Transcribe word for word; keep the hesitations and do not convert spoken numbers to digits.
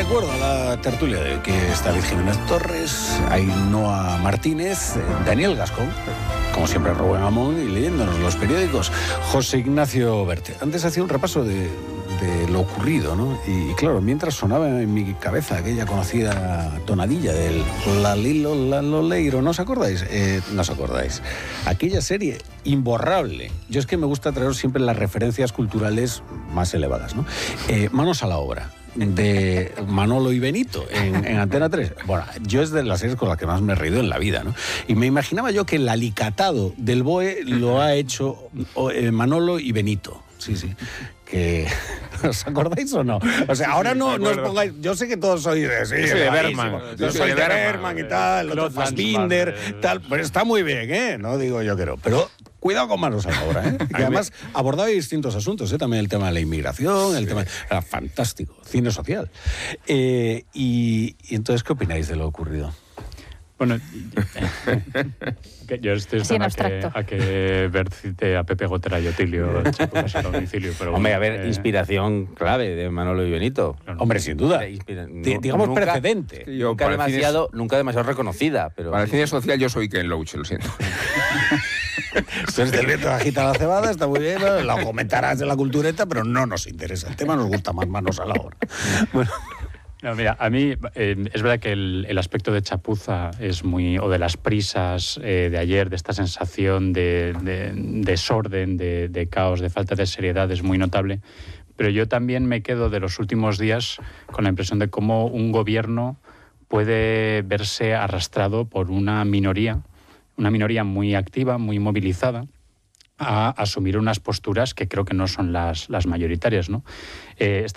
recuerdo a la tertulia de que está David Jiménez Torres, Ainhoa Martínez, Daniel Gascón, como siempre Rubén Amón, y leyéndonos los periódicos, José Ignacio Berte. Antes hacía un repaso de, de lo ocurrido, ¿no? Y, y claro, mientras sonaba en mi cabeza aquella conocida tonadilla del La Lilo, La Loleiro, ¿no os acordáis? Eh, no os acordáis. Aquella serie imborrable. Yo es que me gusta traer siempre las referencias culturales más elevadas, ¿no? Eh, manos a la obra, de Manolo y Benito en, en Antena tres. Bueno, yo es de las series con las que más me he reído en la vida, ¿no? Y me imaginaba yo que el alicatado del B O E lo ha hecho eh, Manolo y Benito. Sí, sí. Que... ¿Os acordáis o no? O sea, ahora no, no os pongáis... Yo sé que todos sois de... Sí, yo soy de Berman. Yo soy de Berman y tal, otro Fassbinder, tal... Pero está muy bien, ¿eh? No digo yo que no. Pero... Cuidado con manos a la obra, ¿eh? Y además abordaba distintos asuntos, ¿eh? También el tema de la inmigración, el sí. tema... Era fantástico, cine social. Eh, y, y entonces, ¿qué opináis de lo ocurrido? Bueno, yo estoy sí, a que, a que Bert cite a Pepe Gotera y Otilio Chapuzas a domicilio. Pero Hombre, bueno, a ver, eh... inspiración clave de Manolo y Benito. No, no, Hombre, sin duda. Inspira... No, digamos nunca, precedente. Yo, nunca, demasiado, cine... nunca demasiado reconocida. Pero para el cine social yo soy Ken Loach, lo siento. Esto es del viento agita la cebada, está muy bien, lo comentarás de la cultureta, pero no nos interesa. El tema nos gusta más manos a la obra. Bueno... No, mira, a mí eh, es verdad que el, el aspecto de chapuza es muy... o de las prisas eh, de ayer, de esta sensación de, de, de desorden, de, de caos, de falta de seriedad, es muy notable. Pero yo también me quedo de los últimos días con la impresión de cómo un gobierno puede verse arrastrado por una minoría, una minoría muy activa, muy movilizada, a asumir unas posturas que creo que no son las, las mayoritarias, ¿no? Eh,